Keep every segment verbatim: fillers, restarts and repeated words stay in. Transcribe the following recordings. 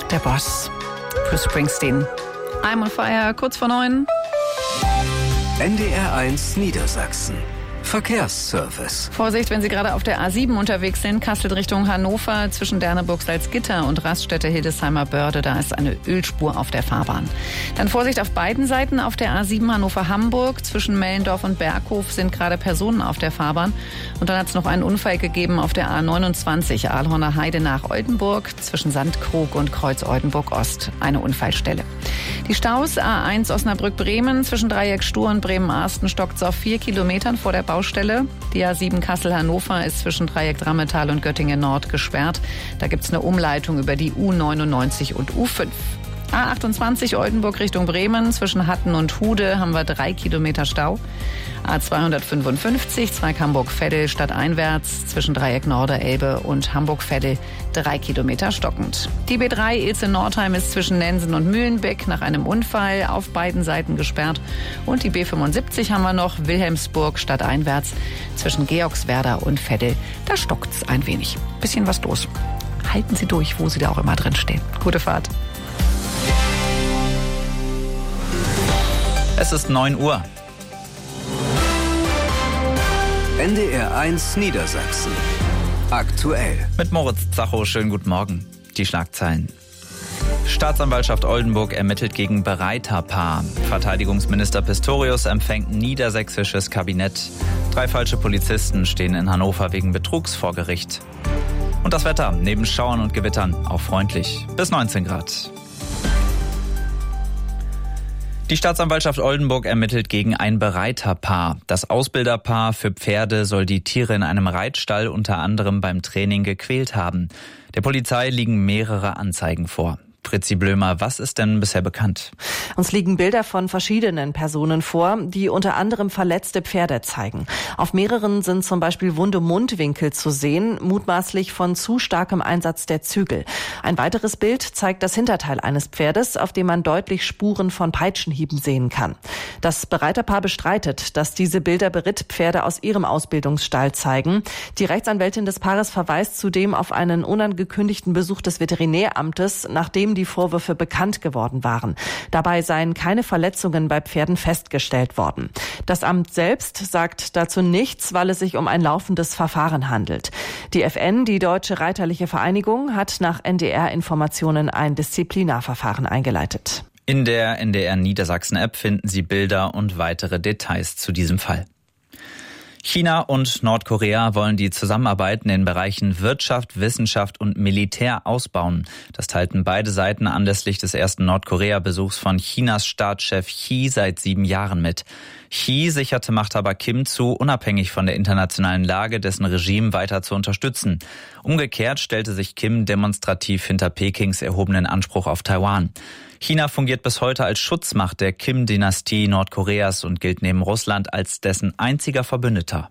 der Boss, Bruce Springsteen. I'm on fire, kurz vor neun. N D R eins Niedersachsen. Verkehrsservice. Vorsicht, wenn Sie gerade auf der A sieben unterwegs sind, Kassel Richtung Hannover, zwischen Derneburg-Salzgitter und Raststätte Hildesheimer Börde, da ist eine Ölspur auf der Fahrbahn. Dann Vorsicht auf beiden Seiten auf der A sieben Hannover-Hamburg, zwischen Mellendorf und Berghof sind gerade Personen auf der Fahrbahn. Und dann hat es noch einen Unfall gegeben auf der A neunundzwanzig, Ahlhorner Heide nach Oldenburg, zwischen Sandkrug und Kreuz Oldenburg-Ost, eine Unfallstelle. Die Staus A eins Osnabrück-Bremen, zwischen Dreieck Stur und Bremen-Arsten stockt es auf vier Kilometern vor der Baustelle. Die A sieben Kassel-Hannover ist zwischen Dreieck Drammetal und Göttingen Nord gesperrt. Da gibt es eine Umleitung über die U neunundneunzig und U fünf. A achtundzwanzig Oldenburg Richtung Bremen, zwischen Hatten und Hude haben wir drei Kilometer Stau. A zweihundertfünfundfünfzig, Zweig Hamburg-Veddel stadteinwärts, zwischen Dreieck Norderelbe und Hamburg-Veddel drei Kilometer stockend. Die B drei Ilze-Nordheim ist zwischen Nensen und Mühlenbeck nach einem Unfall auf beiden Seiten gesperrt. Und die B fünfundsiebzig haben wir noch, Wilhelmsburg stadteinwärts, zwischen Georgswerda und Veddel. Da stockt's ein wenig. Bisschen was los. Halten Sie durch, wo Sie da auch immer drin stehen. Gute Fahrt. Es ist neun Uhr. N D R eins Niedersachsen. Aktuell. Mit Moritz Zacho, schönen guten Morgen. Die Schlagzeilen. Staatsanwaltschaft Oldenburg ermittelt gegen Bereiterpaar. Verteidigungsminister Pistorius empfängt niedersächsisches Kabinett. Drei falsche Polizisten stehen in Hannover wegen Betrugs vor Gericht. Und das Wetter, neben Schauern und Gewittern, auch freundlich. Bis neunzehn Grad. Die Staatsanwaltschaft Oldenburg ermittelt gegen ein Bereiterpaar. Das Ausbilderpaar für Pferde soll die Tiere in einem Reitstall unter anderem beim Training gequält haben. Der Polizei liegen mehrere Anzeigen vor. Fritzi Blömer, was ist denn bisher bekannt? Uns liegen Bilder von verschiedenen Personen vor, die unter anderem verletzte Pferde zeigen. Auf mehreren sind zum Beispiel wunde Mundwinkel zu sehen, mutmaßlich von zu starkem Einsatz der Zügel. Ein weiteres Bild zeigt das Hinterteil eines Pferdes, auf dem man deutlich Spuren von Peitschenhieben sehen kann. Das Bereiterpaar bestreitet, dass diese Bilder Berittpferde aus ihrem Ausbildungsstall zeigen. Die Rechtsanwältin des Paares verweist zudem auf einen unangekündigten Besuch des Veterinäramtes, nachdem die Vorwürfe bekannt geworden waren. Dabei seien keine Verletzungen bei Pferden festgestellt worden. Das Amt selbst sagt dazu nichts, weil es sich um ein laufendes Verfahren handelt. Die F N, die Deutsche Reiterliche Vereinigung, hat nach N D R-Informationen ein Disziplinarverfahren eingeleitet. In der N D R Niedersachsen-App finden Sie Bilder und weitere Details zu diesem Fall. China und Nordkorea wollen die Zusammenarbeit in den Bereichen Wirtschaft, Wissenschaft und Militär ausbauen. Das teilten beide Seiten anlässlich des ersten Nordkorea-Besuchs von Chinas Staatschef Xi seit sieben Jahren mit. Xi sicherte Machthaber Kim zu, unabhängig von der internationalen Lage dessen Regime weiter zu unterstützen. Umgekehrt stellte sich Kim demonstrativ hinter Pekings erhobenen Anspruch auf Taiwan. China fungiert bis heute als Schutzmacht der Kim-Dynastie Nordkoreas und gilt neben Russland als dessen einziger Verbündeter.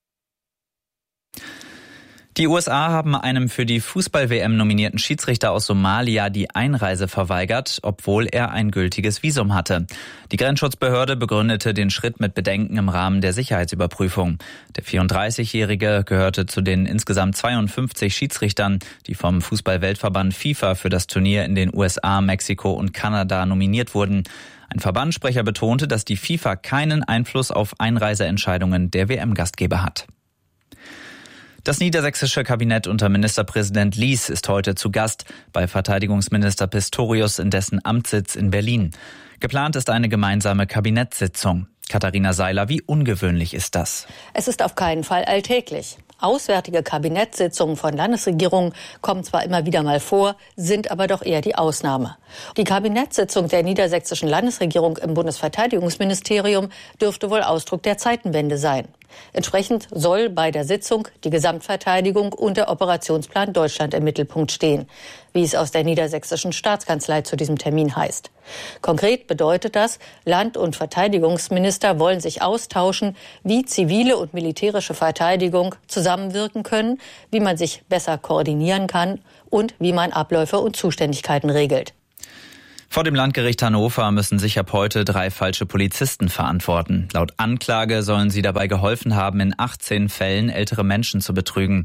Die U S A haben einem für die Fußball-W M nominierten Schiedsrichter aus Somalia die Einreise verweigert, obwohl er ein gültiges Visum hatte. Die Grenzschutzbehörde begründete den Schritt mit Bedenken im Rahmen der Sicherheitsüberprüfung. Der vierunddreißigjährige gehörte zu den insgesamt zweiundfünfzig Schiedsrichtern, die vom Fußball-Weltverband FIFA für das Turnier in den U S A, Mexiko und Kanada nominiert wurden. Ein Verbandssprecher betonte, dass die FIFA keinen Einfluss auf Einreiseentscheidungen der W M-Gastgeber hat. Das niedersächsische Kabinett unter Ministerpräsident Lies ist heute zu Gast bei Verteidigungsminister Pistorius in dessen Amtssitz in Berlin. Geplant ist eine gemeinsame Kabinettssitzung. Katharina Seiler, wie ungewöhnlich ist das? Es ist auf keinen Fall alltäglich. Auswärtige Kabinettssitzungen von Landesregierungen kommen zwar immer wieder mal vor, sind aber doch eher die Ausnahme. Die Kabinettssitzung der niedersächsischen Landesregierung im Bundesverteidigungsministerium dürfte wohl Ausdruck der Zeitenwende sein. Entsprechend soll bei der Sitzung die Gesamtverteidigung und der Operationsplan Deutschland im Mittelpunkt stehen, wie es aus der niedersächsischen Staatskanzlei zu diesem Termin heißt. Konkret bedeutet das, Land- und Verteidigungsminister wollen sich austauschen, wie zivile und militärische Verteidigung zusammenwirken können, wie man sich besser koordinieren kann und wie man Abläufe und Zuständigkeiten regelt. Vor dem Landgericht Hannover müssen sich ab heute drei falsche Polizisten verantworten. Laut Anklage sollen sie dabei geholfen haben, in achtzehn Fällen ältere Menschen zu betrügen.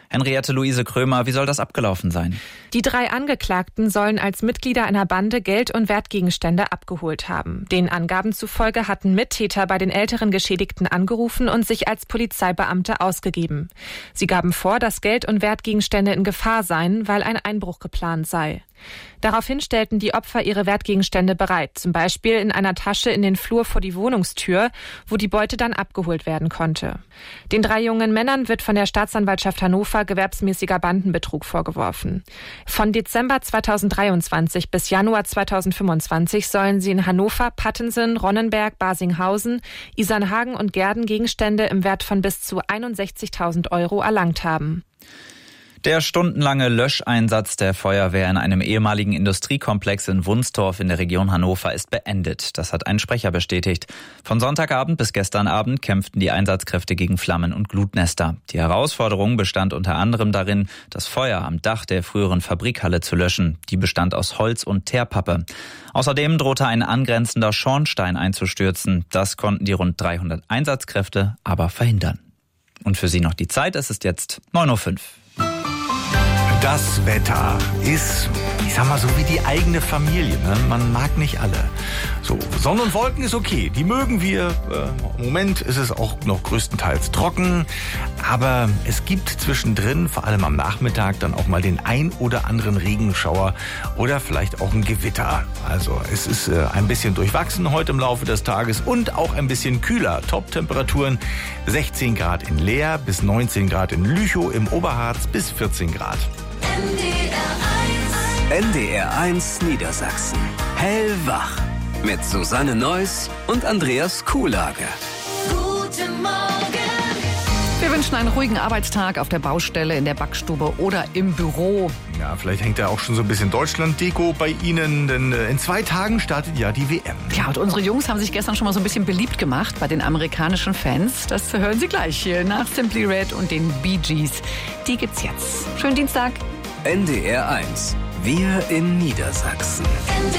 Henriette Luise Krömer, wie soll das abgelaufen sein? Die drei Angeklagten sollen als Mitglieder einer Bande Geld- und Wertgegenstände abgeholt haben. Den Angaben zufolge hatten Mittäter bei den älteren Geschädigten angerufen und sich als Polizeibeamte ausgegeben. Sie gaben vor, dass Geld- und Wertgegenstände in Gefahr seien, weil ein Einbruch geplant sei. Daraufhin stellten die Opfer ihre Wertgegenstände bereit, zum Beispiel in einer Tasche in den Flur vor die Wohnungstür, wo die Beute dann abgeholt werden konnte. Den drei jungen Männern wird von der Staatsanwaltschaft Hannover gewerbsmäßiger Bandenbetrug vorgeworfen. Von Dezember zweitausenddreiundzwanzig bis Januar zweitausendfünfundzwanzig sollen sie in Hannover, Pattensen, Ronnenberg, Basinghausen, Isernhagen und Gehrden Gegenstände im Wert von bis zu einundsechzigtausend Euro erlangt haben. Der stundenlange Löscheinsatz der Feuerwehr in einem ehemaligen Industriekomplex in Wunstorf in der Region Hannover ist beendet. Das hat ein Sprecher bestätigt. Von Sonntagabend bis gestern Abend kämpften die Einsatzkräfte gegen Flammen und Glutnester. Die Herausforderung bestand unter anderem darin, das Feuer am Dach der früheren Fabrikhalle zu löschen. Die bestand aus Holz und Teerpappe. Außerdem drohte ein angrenzender Schornstein einzustürzen. Das konnten die rund dreihundert Einsatzkräfte aber verhindern. Und für Sie noch die Zeit, es ist jetzt neun Uhr fünf. Das Wetter ist, ich sag mal, so wie die eigene Familie. Ne? Man mag nicht alle. So, Sonne und Wolken ist okay. Die mögen wir. Äh, Im Moment ist es auch noch größtenteils trocken. Aber es gibt zwischendrin, vor allem am Nachmittag, dann auch mal den ein oder anderen Regenschauer oder vielleicht auch ein Gewitter. Also es ist äh, ein bisschen durchwachsen heute im Laufe des Tages und auch ein bisschen kühler. Top-Temperaturen sechzehn Grad in Leer bis neunzehn Grad in Lüchow, im Oberharz bis vierzehn Grad. N D R eins Niedersachsen. Hellwach. Mit Susanne Neuss und Andreas Kuhlage. Guten Morgen. Wir wünschen einen ruhigen Arbeitstag auf der Baustelle, in der Backstube oder im Büro. Ja, vielleicht hängt da auch schon so ein bisschen Deutschland-Deko bei Ihnen, denn in zwei Tagen startet ja die W M. Ja, und unsere Jungs haben sich gestern schon mal so ein bisschen beliebt gemacht bei den amerikanischen Fans. Das hören Sie gleich hier nach Simply Red und den Bee Gees. Die gibt's jetzt. Schönen Dienstag. N D R eins. Wir in Niedersachsen. N D